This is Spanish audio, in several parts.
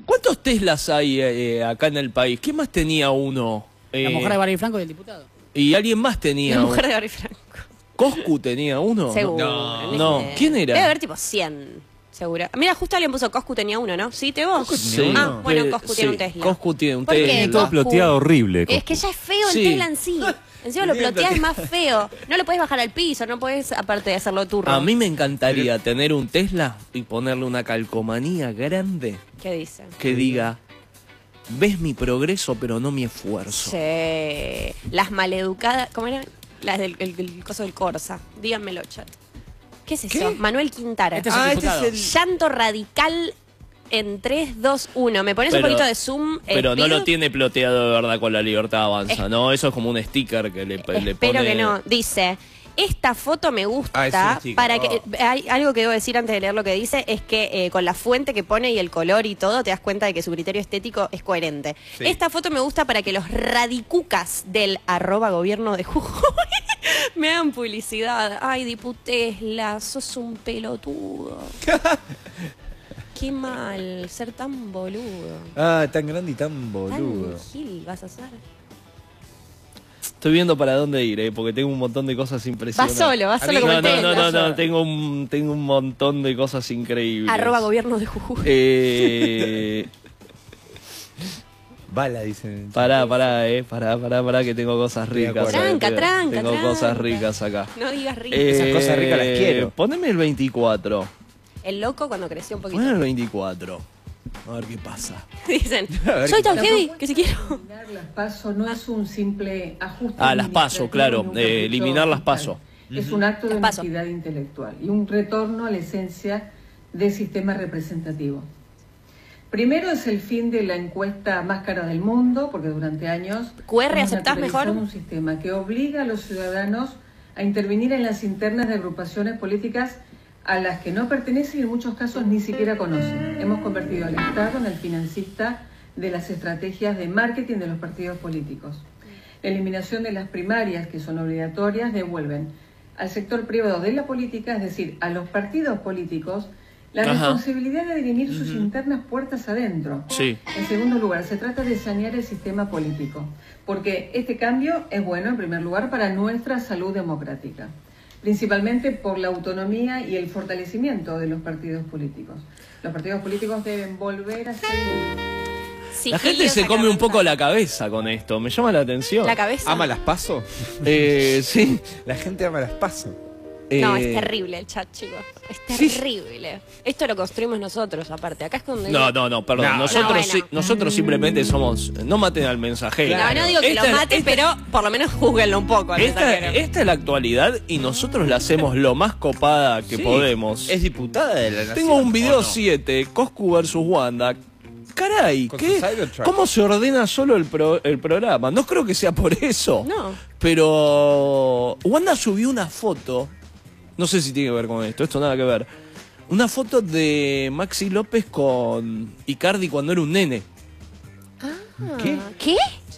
¿Cuántos Teslas hay acá en el país? ¿Quién más tenía uno? La mujer de Barry Franco y el diputado. Y alguien más tenía La uno. mujer de Barry Franco. ¿Coscu tenía uno? Seguro. No. ¿Quién era? Debe haber tipo 100, seguro. Mira, justo alguien puso Coscu tenía uno, ¿no? ¿Sí, Teo? Sí. Ah, bueno, Coscu tiene un Tesla. Coscu tiene un ¿Por qué? Tesla. Todo ploteado horrible. Es que ya es feo el Sí. Tesla en sí. Encima lo ploteás, es más feo. No lo puedes bajar al piso, no puedes, aparte de hacerlo turro. A mí me encantaría tener un Tesla y ponerle una calcomanía grande ¿Qué dice? que diga, ves mi progreso pero no mi esfuerzo. Sí. Las maleducadas, ¿cómo eran? Las del el coso del Corsa. Díganmelo, chat. ¿Qué es eso? ¿Qué? Manuel Quintara. Este es el diputado. Llanto radical en 3, 2, 1. ¿Me pones un poquito de zoom? Pero no Pido- lo tiene ploteado de verdad con La Libertad Avanza, ¿no? Eso es como un sticker que le pone... Espero que no. Dice, esta foto me gusta es un sticker. para que... Hay algo que debo decir antes de leer lo que dice, es que con la fuente que pone y el color y todo, te das cuenta de que su criterio estético es coherente. Sí. Esta foto me gusta para que los radicucas del @gobierno de Jujuy me hagan publicidad. Ay, diputesla, sos un pelotudo. Qué mal, ser tan boludo. Ah, tan grande y tan Tan boludo. gil vas a ser. Estoy viendo para dónde ir, porque tengo un montón de cosas impresionantes. Vas solo como No, el no, Tesla. no, tengo un montón de cosas increíbles. @gobierno de Jujuy. Bala, dicen. Pará, que tengo cosas Estoy de ricas. acuerdo. Tranca, Tengo cosas ricas acá. No digas rico. Esas cosas ricas las quiero. Poneme el 24. El loco cuando creció un poquito. Poneme el 24. A ver qué pasa. Dicen, A ver soy qué tan pasa. heavy que si quiero. Eliminar las PASO no es un simple ajuste. Las PASO, claro. administrativo ni un capricho Eliminar las fiscal. PASO. Es un acto de Las PASO. honestidad intelectual y un retorno a la esencia del sistema representativo. Primero es el fin de la encuesta más cara del mundo, porque durante años QR, hemos ¿aceptás mejor? naturalizado un sistema que obliga a los ciudadanos a intervenir en las internas de agrupaciones políticas a las que no pertenecen y en muchos casos ni siquiera conocen. Hemos convertido al Estado en el financista de las estrategias de marketing de los partidos políticos. La eliminación de las primarias, que son obligatorias, devuelven al sector privado de la política, es decir, a los partidos políticos, la Ajá. responsabilidad de dirimir sus internas puertas adentro. Sí. En segundo lugar, se trata de sanear el sistema político, porque este cambio es bueno, en primer lugar, para nuestra salud democrática, principalmente por la autonomía y el fortalecimiento de los partidos políticos. Los partidos políticos deben volver a ser... La gente se come un poco la cabeza con esto. Me llama la atención. La cabeza. ¿Ama las paso? Sí. La gente ama las paso. No, Eh, es terrible el chat, chicos. Es Sí. terrible. Esto lo construimos nosotros, aparte. Acá es donde... No, perdón. No, nosotros, bueno. sí, nosotros simplemente somos... No maten al mensajero. No digo que Esta- lo maten, pero por lo menos júguenlo un poco. al mensajero. Esta es la actualidad y nosotros la hacemos lo más copada que Sí. podemos. Es diputada de la nación. Tengo un video ¿o no? 7, Coscu versus Wanda. Caray, Con ¿qué? su Cybertruck. ¿Cómo se ordena solo el programa? No creo que sea por eso. No. Pero Wanda subió una foto. No sé si tiene que ver con esto nada que ver. Una foto de Maxi López con Icardi cuando era un nene. ¿Qué? ¿Qué?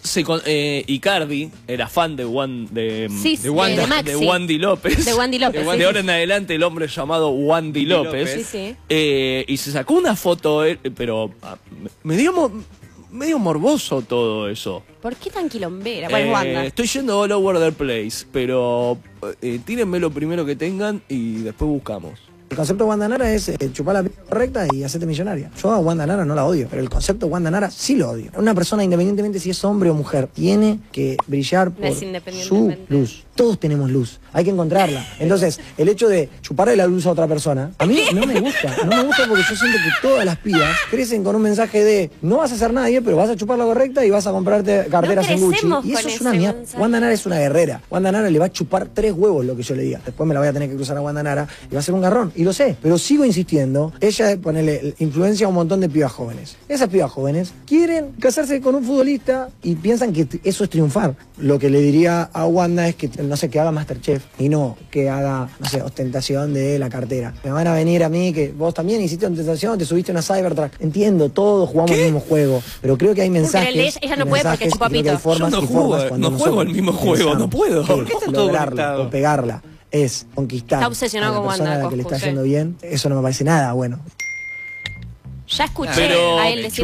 Icardi era fan de Sí, de Wanda, de Maxi. de Wandy López. De Wandy López, De sí, ahora sí. en adelante el hombre llamado Wandy López. Sí, sí. Y se sacó una foto, pero me dio medio morboso todo eso. ¿Por qué tan quilombera? ¿Cuál es Wanda? Estoy yendo all over the place, pero tírenme lo primero que tengan y después buscamos. El concepto de Wanda Nara es chupar la pija correcta y hacerte millonaria. Yo a Wanda Nara no la odio, pero el concepto de Wanda Nara sí lo odio. Una persona, independientemente si es hombre o mujer, tiene que brillar por es su independientemente. luz. Todos tenemos luz, hay que encontrarla. Entonces, el hecho de chuparle la luz a otra persona, a mí no me gusta. No me gusta porque yo siento que todas las pibas crecen con un mensaje de no vas a ser nadie, pero vas a chupar la correcta y vas a comprarte carteras en Gucci. crecemos Y eso con es una ese mierda. mensaje. Wanda Nara es una guerrera. Wanda Nara le va a chupar 3 huevos lo que yo le diga. Después me la voy a tener que cruzar a Wanda Nara y va a ser un garrón. Y lo sé, pero sigo insistiendo. Ella, ponele, influencia a un montón de pibas jóvenes. Esas pibas jóvenes quieren casarse con un futbolista y piensan que eso es triunfar. Lo que le diría a Wanda es que, no sé, que haga Masterchef y no que haga, no sé, ostentación de la cartera. Me van a venir a mí que vos también hiciste ostentación, te subiste una Cybertruck. Entiendo, todos jugamos el mismo juego, pero creo que hay mensajes. ella no puede porque chupa y creo que hay pito. formas Yo no y formas juego, cuando no juego el mismo nosotros juego, no pensamos puedo. que ¿Por qué está todo lograrla conectado? o pegarla es conquistar Está obsesionado a la con persona Wanda, a la que le Coscu, está sí. yendo bien. Eso no me parece nada bueno. Ya escuché Pero a él decir